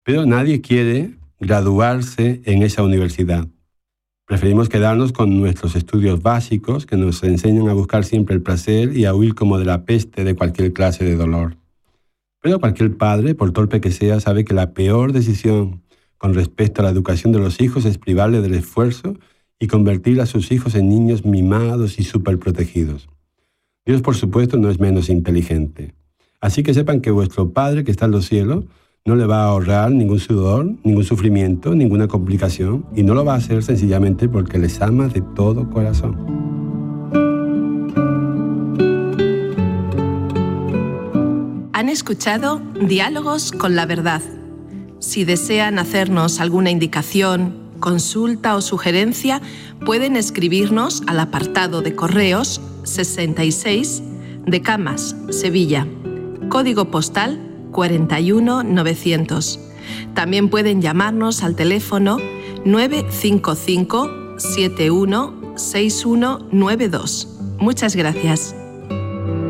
Pero nadie quiere graduarse en esa universidad. Preferimos quedarnos con nuestros estudios básicos que nos enseñan a buscar siempre el placer y a huir como de la peste de cualquier clase de dolor. Pero cualquier padre, por torpe que sea, sabe que la peor decisión con respecto a la educación de los hijos es privarle del esfuerzo y convertir a sus hijos en niños mimados y superprotegidos. Dios, por supuesto, no es menos inteligente. Así que sepan que vuestro Padre que está en los cielos no le va a ahorrar ningún sudor, ningún sufrimiento, ninguna complicación, y no lo va a hacer sencillamente porque les ama de todo corazón. Han escuchado Diálogos con la Verdad. Si desean hacernos alguna indicación, consulta o sugerencia, pueden escribirnos al apartado de correos 66 de Camas, Sevilla, código postal 41900. También pueden llamarnos al teléfono 955 71 6192. Muchas gracias.